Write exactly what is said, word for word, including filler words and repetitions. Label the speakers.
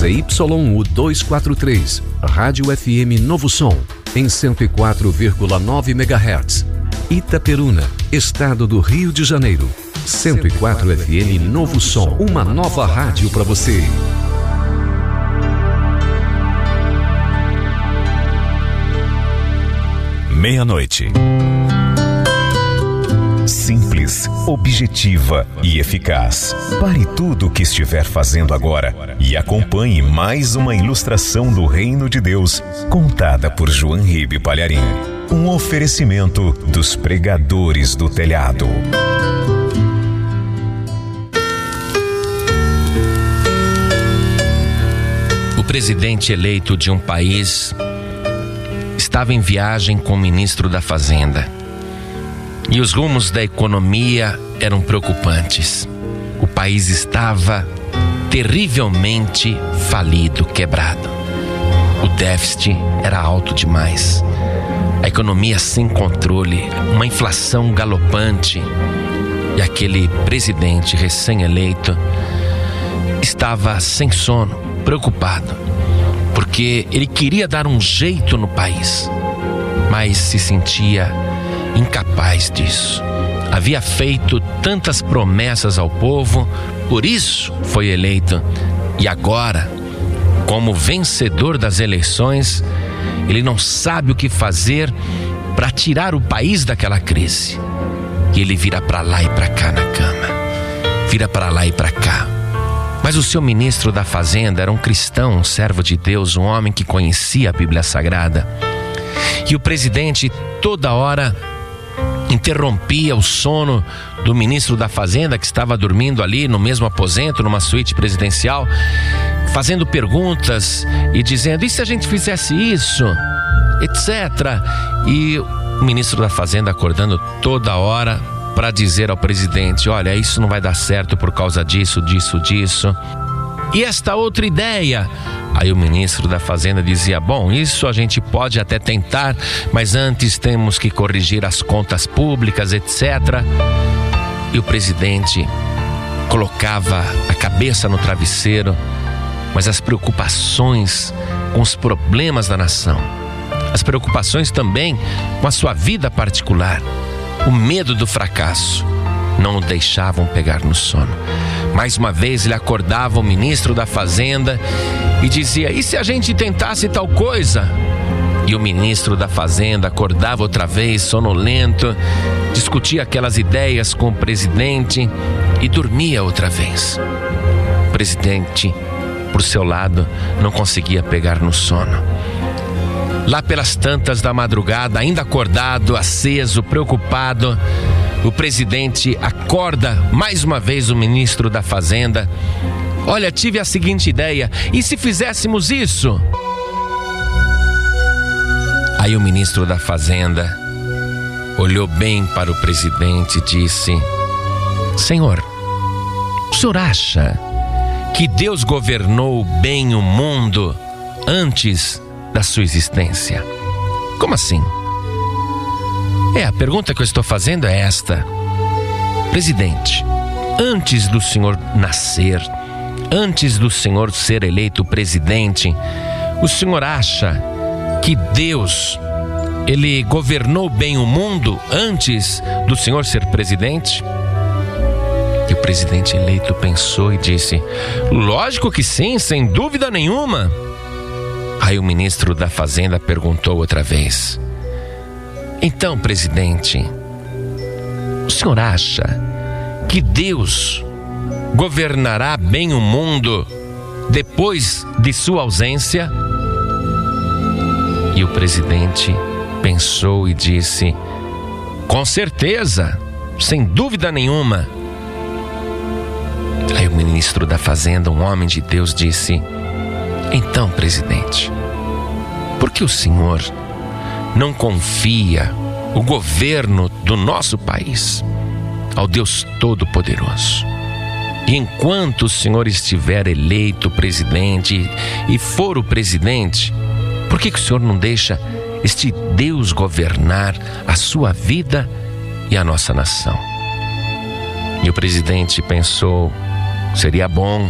Speaker 1: Z Y U duzentos e quarenta e três, Rádio F M Novo Som, em cento e quatro vírgula nove megahertz. Itaperuna, Estado do Rio de Janeiro. cento e quatro F M Novo Som, uma nova rádio para você.
Speaker 2: Meia-noite. Simples, objetiva e eficaz. Pare tudo o que estiver fazendo agora e acompanhe mais uma ilustração do Reino de Deus, contada por João Ribe Palharim. Um oferecimento dos pregadores do telhado.
Speaker 3: O presidente eleito de um país estava em viagem com o ministro da Fazenda. E os rumos da economia eram preocupantes. O país estava terrivelmente falido, quebrado. O déficit era alto demais. A economia sem controle, uma inflação galopante. E aquele presidente recém-eleito estava sem sono, preocupado, porque ele queria dar um jeito no país, mas se sentia incapaz disso. Havia feito tantas promessas ao povo, por isso foi eleito. E agora, como vencedor das eleições, ele não sabe o que fazer para tirar o país daquela crise. E ele vira para lá e para cá na cama, vira para lá e para cá. Mas o seu ministro da Fazenda era um cristão, um servo de Deus, um homem que conhecia a Bíblia Sagrada. E o presidente toda hora interrompia o sono do ministro da Fazenda, que estava dormindo ali no mesmo aposento, numa suíte presidencial, fazendo perguntas e dizendo: e se a gente fizesse isso? Etc. E o ministro da Fazenda acordando toda hora para dizer ao presidente: olha, isso não vai dar certo por causa disso, disso, disso. E esta outra ideia? Aí o ministro da Fazenda dizia: bom, isso a gente pode até tentar, mas antes temos que corrigir as contas públicas, etcétera. E o presidente colocava a cabeça no travesseiro, mas as preocupações com os problemas da nação, as preocupações também com a sua vida particular, o medo do fracasso, não o deixavam pegar no sono. Mais uma vez ele acordava o ministro da Fazenda e dizia: e se a gente tentasse tal coisa? E o ministro da Fazenda acordava outra vez, sonolento, discutia aquelas ideias com o presidente e dormia outra vez. O presidente, por seu lado, não conseguia pegar no sono. Lá pelas tantas da madrugada, ainda acordado, aceso, preocupado, o presidente acorda mais uma vez o ministro da Fazenda. Olha, tive a seguinte ideia: e se fizéssemos isso? Aí o ministro da Fazenda olhou bem para o presidente e disse: senhor, o senhor acha que Deus governou bem o mundo antes da sua existência? Como assim? É, a pergunta que eu estou fazendo é esta: presidente, antes do senhor nascer, antes do senhor ser eleito presidente, o senhor acha que Deus, ele governou bem o mundo antes do senhor ser presidente? E o presidente eleito pensou e disse: lógico que sim, sem dúvida nenhuma. Aí o ministro da Fazenda perguntou outra vez: então, presidente, o senhor acha que Deus governará bem o mundo depois de sua ausência? E o presidente pensou e disse: com certeza, sem dúvida nenhuma. Aí o ministro da Fazenda, um homem de Deus, disse: então, presidente, por que o senhor não confia o governo do nosso país ao Deus Todo-Poderoso? E enquanto o senhor estiver eleito presidente e for o presidente, por que que o senhor não deixa este Deus governar a sua vida e a nossa nação? E o presidente pensou: seria bom